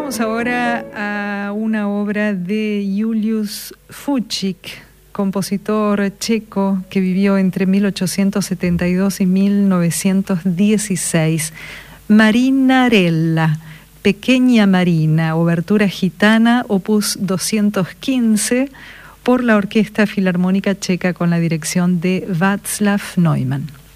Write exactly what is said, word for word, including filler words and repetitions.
Vamos ahora a una obra de Julius Fučík, compositor checo que vivió entre mil ochocientos setenta y dos y mil novecientos dieciséis. Marinarella, Pequeña Marina, obertura gitana, opus doscientos quince, por la Orquesta Filarmónica Checa con la dirección de Václav Neumann.